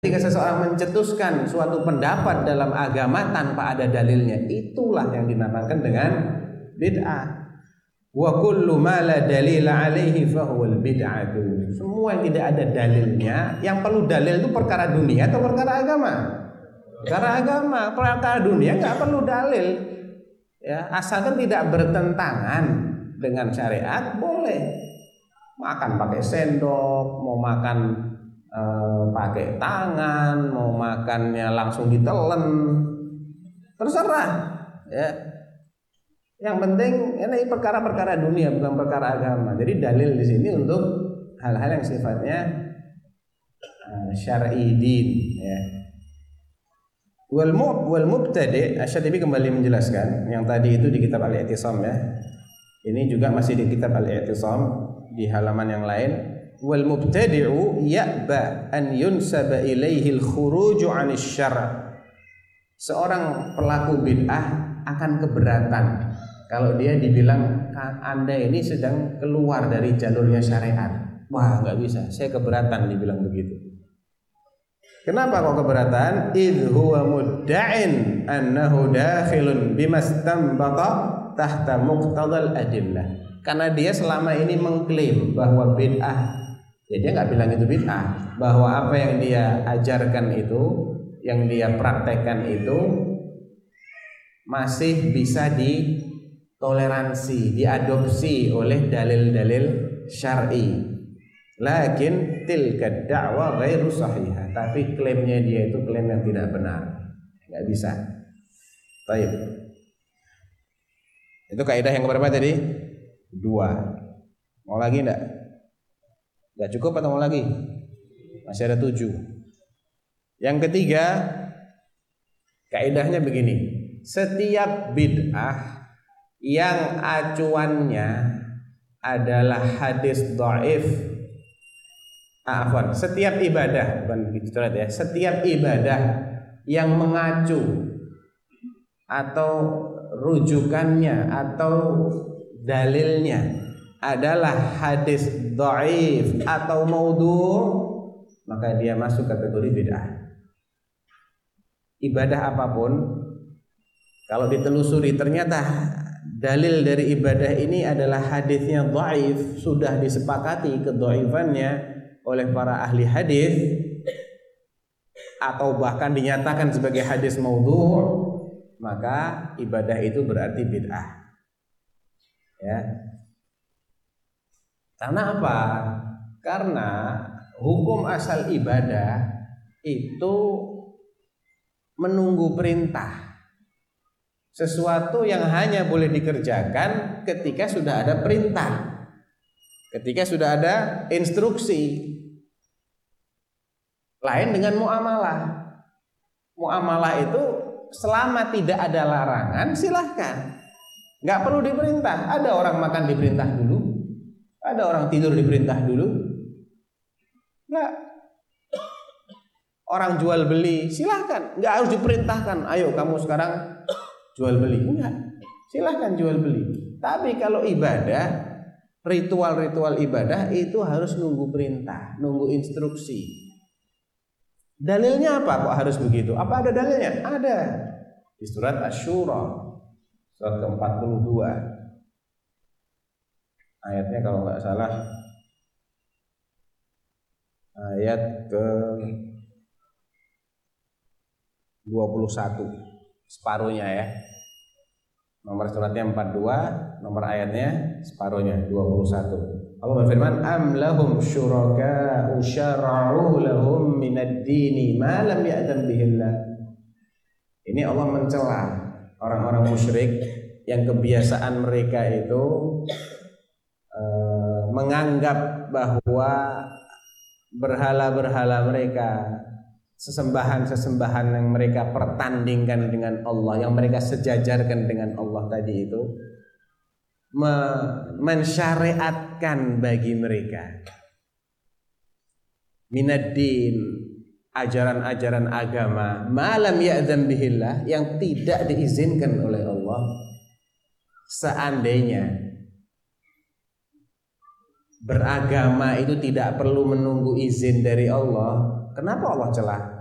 ketika seseorang mencetuskan suatu pendapat dalam agama tanpa ada dalilnya, itulah yang dinamakan dengan bid'ah. Wa kullu ma la dalila alaihi fahuwal bid'atu. Semua yang tidak ada dalilnya, yang perlu dalil itu perkara dunia atau perkara agama? Perkara agama. Perkara dunia nggak perlu dalil. Ya, asalkan tidak bertentangan dengan syariat boleh. Makan pakai sendok, mau makan pakai tangan, mau makannya langsung ditelen, terserah ya. Yang penting ini perkara-perkara dunia, bukan perkara agama. Jadi dalil di sini untuk hal-hal yang sifatnya syar'i din ya. Wal mubtadi', Asy-Syatibi kembali menjelaskan yang tadi itu di kitab Al-I'tisam ya. Ini juga masih di kitab Al-I'tisam di halaman yang lain. Wal mubtadi'u ya'ba an yunsaba ilaihi al-khuruju 'anis syara'. Seorang pelaku bid'ah akan keberatan kalau dia dibilang Anda ini sedang keluar dari jalurnya syariat. Wah, enggak bisa. Saya keberatan dibilang begitu. Kenapa kok keberatan? Idh huwa mudda'in annahu dakhilun bimastanbata tahta muqtadal adillah. Karena dia selama ini mengklaim bahwa bid'ah. Ya, dia nggak bilang itu bid'ah, bahwa apa yang dia ajarkan itu, yang dia praktekkan itu masih bisa ditoleransi, diadopsi oleh dalil-dalil syar'i. Lakin tilka da'wa ghairu sahihah. Tapi klaimnya dia itu klaim yang tidak benar, nggak bisa. Baik. Itu kaidah yang keberapa tadi? 2. Mau lagi enggak? Enggak cukup atau mau lagi? Masih ada 7. Yang ketiga, kaidahnya begini. Setiap bid'ah yang acuannya adalah hadis dhaif, setiap ibadah, bukan begitu ya. Setiap ibadah yang mengacu atau rujukannya atau dalilnya adalah hadis dhaif atau maudhu', maka dia masuk kategori bid'ah. Ibadah apapun, kalau ditelusuri ternyata dalil dari ibadah ini adalah hadisnya dhaif, sudah disepakati kedhaifannya oleh para ahli hadis atau bahkan dinyatakan sebagai hadis maudhu', maka ibadah itu berarti bid'ah. Ya. Karena apa? Karena hukum asal ibadah itu menunggu perintah. Sesuatu yang hanya boleh dikerjakan ketika sudah ada perintah, ketika sudah ada instruksi. Lain dengan muamalah. Muamalah itu selama tidak ada larangan silahkan, nggak perlu diperintah. Ada orang makan diperintah dulu, ada orang tidur diperintah dulu, nggak. Orang jual beli silahkan, nggak harus diperintahkan. Ayo kamu sekarang jual beli, enggak. Silahkan jual beli. Tapi kalau ibadah, ritual-ritual ibadah itu harus nunggu perintah, nunggu instruksi. Dalilnya apa kok harus begitu? Apa ada dalilnya? Ada. Di surat Asy-Syura, surat ke-42. Ayatnya kalau nggak salah ayat ke-21, separuhnya ya. Nomor suratnya 42, nomor ayatnya separuhnya 21. Allah berfirman, am lahum syuraka'u syara'u lahum minad dini ma lam ya'zan bihillah. Ini Allah mencela orang-orang musyrik yang kebiasaan mereka itu menganggap bahwa berhala-berhala mereka, sesembahan-sesembahan yang mereka pertandingkan dengan Allah, yang mereka sejajarkan dengan Allah tadi itu, mensyariatkan bagi mereka minaddin, ajaran-ajaran agama, malam ya'zam bihillah, yang tidak diizinkan oleh Allah. Seandainya beragama itu tidak perlu menunggu izin dari Allah, Kenapa Allah celah?